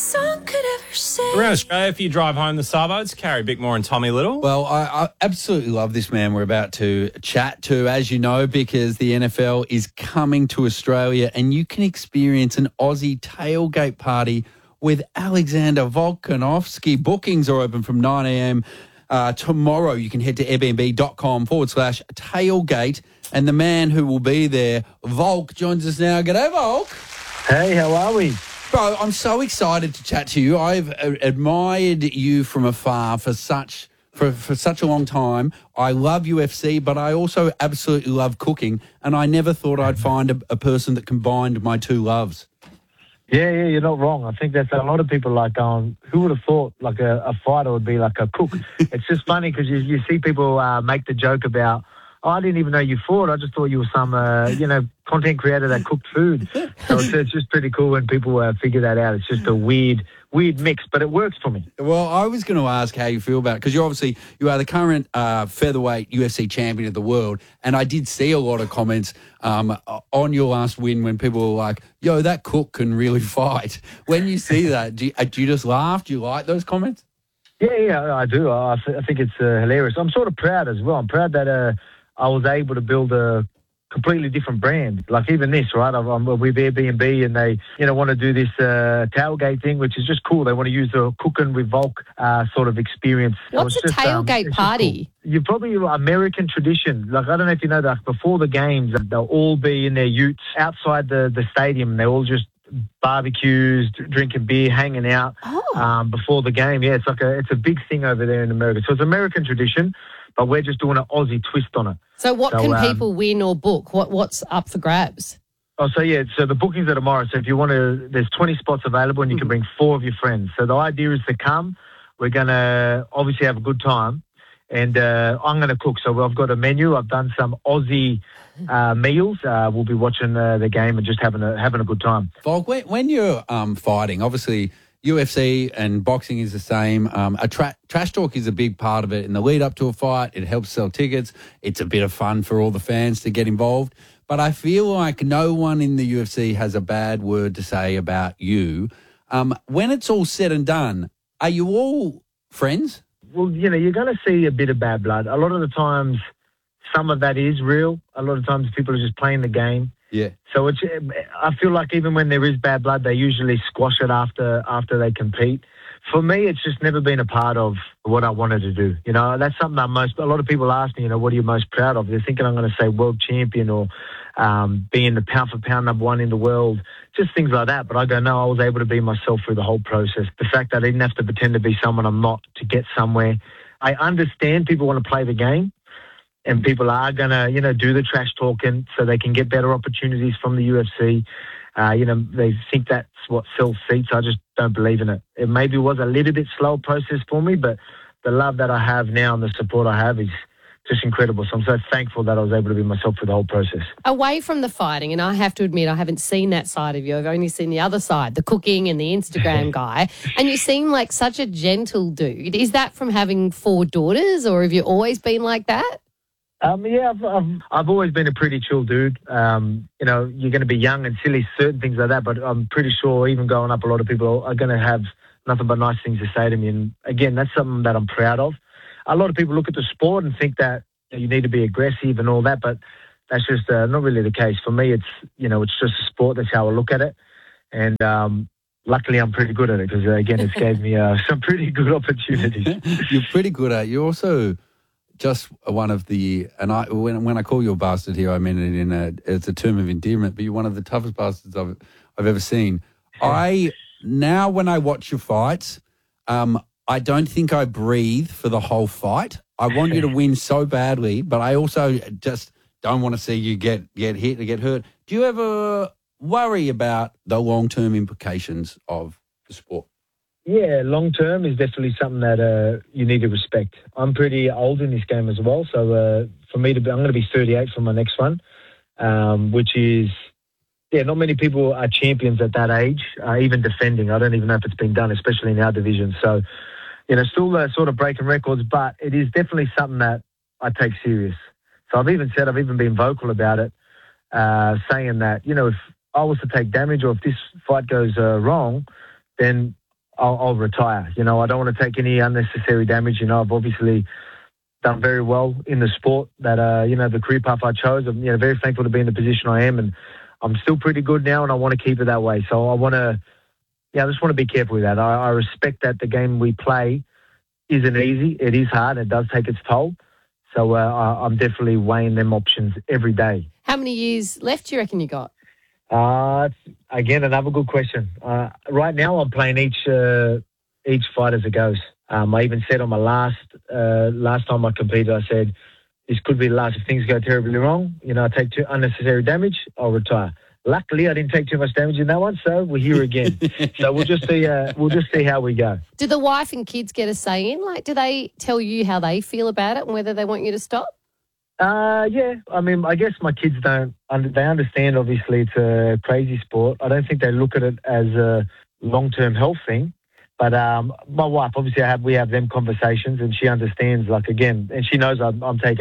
song could ever sing. Around Australia, if you drive home the suburbs, Carrie Bickmore and Tommy Little. Well, I absolutely love this man we're about to chat to, as you know, because the NFL is coming to Australia and you can experience an Aussie tailgate party with Alexander Volkanovski. Bookings are open from 9 a.m. Tomorrow. You can head to airbnb.com/tailgate. And the man who will be there, Volk, joins us now. G'day, Volk. Hey, how are we? Bro, I'm so excited to chat to you. I've admired you from afar for such a long time. I love UFC, but I also absolutely love cooking, and I never thought I'd find a person that combined my two loves. Yeah, you're not wrong. I think that's a lot of people like going, who would have thought like a fighter would be like a cook? It's just funny because you see people make the joke about, oh, I didn't even know you fought. I just thought you were some, content creator that cooked food. So it's just pretty cool when people figure that out. It's just a weird mix, but it works for me. Well, I was going to ask how you feel about it, because you are the current featherweight UFC champion of the world, and I did see a lot of comments on your last win when people were like, yo, that cook can really fight. When you see that, do you just laugh? Do you like those comments? Yeah, I do. I think it's hilarious. I'm sort of proud as well. I'm proud that I was able to build a completely different brand. Like even this, right? I'm with Airbnb and they, want to do this tailgate thing, which is just cool. They want to use the cooking with Volk sort of experience. What's a tailgate party? Cool. You're probably American tradition. Like, I don't know if you know that before the games, they'll all be in their utes outside the stadium. They're all just barbecues, drinking beer, hanging out before the game. Yeah, it's a big thing over there in America. So it's American tradition, but we're just doing an Aussie twist on it. So what can people win or book? What's up for grabs? So the bookings are tomorrow. So if you want to, there's 20 spots available and you can bring 4 of your friends. So the idea is to come. We're going to obviously have a good time. And I'm going to cook. So I've got a menu. I've done some Aussie meals. We'll be watching the game and just having a good time. Volk, when you're fighting, obviously UFC and boxing is the same. Trash talk is a big part of it. In the lead up to a fight, it helps sell tickets. It's a bit of fun for all the fans to get involved. But I feel like no one in the UFC has a bad word to say about you. When it's all said and done, are you all friends? Well, you're going to see a bit of bad blood. A lot of the times, some of that is real. A lot of times people are just playing the game. Yeah. So I feel like even when there is bad blood, they usually squash it after they compete. For me, it's just never been a part of what I wanted to do. That's something a lot of people ask me, what are you most proud of? They're thinking I'm going to say world champion or being the pound for pound number 1 in the world, just things like that. But I go, no, I was able to be myself through the whole process. The fact that I didn't have to pretend to be someone I'm not to get somewhere. I understand people want to play the game. And people are going to, do the trash talking so they can get better opportunities from the UFC. They think that's what sells seats. I just don't believe in it. It maybe was a little bit slow process for me, but the love that I have now and the support I have is just incredible. So I'm so thankful that I was able to be myself for the whole process. Away from the fighting, and I have to admit I haven't seen that side of you. I've only seen the other side, the cooking and the Instagram guy. And you seem like such a gentle dude. Is that from having 4 daughters, or have you always been like that? I've always been a pretty chill dude. You're going to be young and silly, certain things like that, but I'm pretty sure even growing up, a lot of people are going to have nothing but nice things to say to me. And again, that's something that I'm proud of. A lot of people look at the sport and think that you need to be aggressive and all that, but that's just not really the case. For me, it's just a sport. That's how I look at it. And luckily, I'm pretty good at it because, again, it's gave me some pretty good opportunities. You're pretty good at it. You're also just one of the, and when I call you a bastard here, I mean it it's a term of endearment, but you're one of the toughest bastards I've ever seen. Now when I watch your fights, I don't think I breathe for the whole fight. I want you to win so badly, but I also just don't want to see you get hit or get hurt. Do you ever worry about the long-term implications of the sport? Yeah, long-term is definitely something that you need to respect. I'm pretty old in this game as well, so for me I'm going to be 38 for my next one, which is, not many people are champions at that age, even defending. I don't even know if it's been done, especially in our division. So, still sort of breaking records, but it is definitely something that I take serious. So I've even been vocal about it, saying that, if I was to take damage or if this fight goes wrong, then I'll retire. You know, I don't want to take any unnecessary damage. You know, I've obviously done very well in the sport that, you know, the career path I chose. I'm, you know, very thankful to be in the position I am, and I'm still pretty good now, and I want to keep it that way. So I just want to be careful with that. I respect that the game we play isn't easy. It is hard. It does take its toll. So I'm definitely weighing them options every day. How many years left do you reckon you got? Again, another good question. Right now, I'm playing each fight as it goes. I even said on my last time I competed, I said, this could be the last. If things go terribly wrong, you know, I take too unnecessary damage, I'll retire. Luckily, I didn't take too much damage in that one, so we're here again. So we'll just see how we go. Do the wife and kids get a say in? Like, do they tell you how they feel about it and whether they want you to stop? Yeah. I mean, I guess my kids don't. They understand. Obviously, it's a crazy sport. I don't think they look at it as a long-term health thing. But my wife, obviously, we have them conversations, and she understands. Like, again, and she knows I'm taking